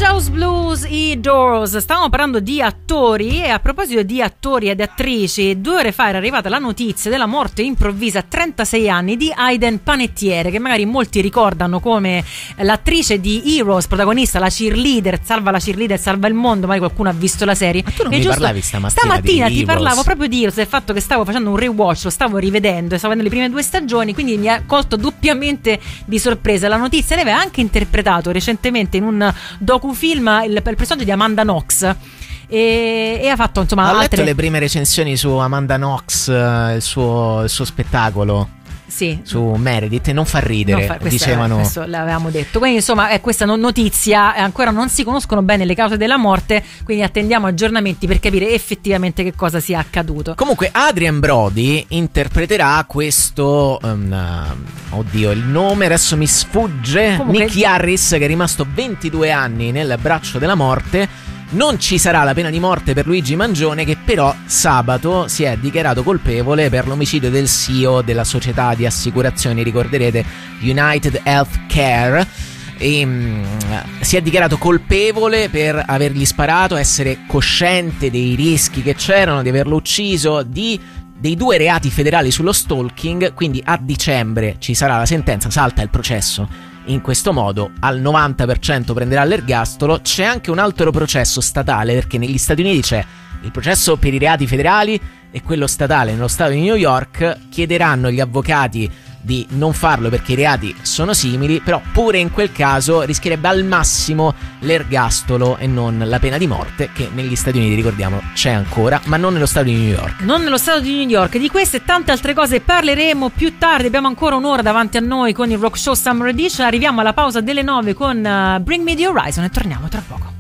House Blues, i Doors. Stavamo parlando di attori, e a proposito di attori ed attrici, 2 ore fa era arrivata la notizia della morte improvvisa a 36 anni di Hayden Panettiere, che magari molti ricordano come l'attrice di Heroes, protagonista, la cheerleader, salva il mondo. Magari qualcuno ha visto la serie. Ma tu non mi parlavi stamattina ti parlavo proprio di Heroes, del fatto che stavo facendo un rewatch, lo stavo rivedendo e stavo vedendo le prime 2 stagioni, quindi mi ha colto doppiamente di sorpresa la notizia. Ne aveva anche interpretato recentemente in un docufilm il personaggio di Amanda Knox, e ha fatto insomma Ho letto le prime recensioni su Amanda Knox, il suo spettacolo. Sì. Su Meredith, e non fa ridere, dicevano. Questo l'avevamo detto. Quindi insomma questa notizia, ancora non si conoscono bene le cause della morte, quindi attendiamo aggiornamenti per capire effettivamente che cosa sia accaduto. Comunque Adrien Brody interpreterà questo oddio, il nome adesso mi sfugge. Comunque, Nicky Harris, che è rimasto 22 anni nel braccio della morte. Non ci sarà la pena di morte per Luigi Mangione, che però sabato si è dichiarato colpevole per l'omicidio del CEO della società di assicurazioni, ricorderete, United Healthcare, e si è dichiarato colpevole per avergli sparato, essere cosciente dei rischi che c'erano, di averlo ucciso, dei 2 reati federali sullo stalking. Quindi a dicembre ci sarà la sentenza, salta il processo. In questo modo al 90% prenderà l'ergastolo. C'è anche un altro processo statale, perché negli Stati Uniti c'è il processo per i reati federali e quello statale nello stato di New York. Chiederanno gli avvocati di non farlo perché i reati sono simili, però pure in quel caso rischierebbe al massimo l'ergastolo e non la pena di morte, che negli Stati Uniti, ricordiamo, c'è ancora, ma non nello stato di New York. Non nello stato di New York. Di queste e tante altre cose parleremo più tardi. Abbiamo ancora un'ora davanti a noi con il Rock Show Summer Edition. Arriviamo alla pausa delle 9 con Bring Me The Horizon e torniamo tra poco.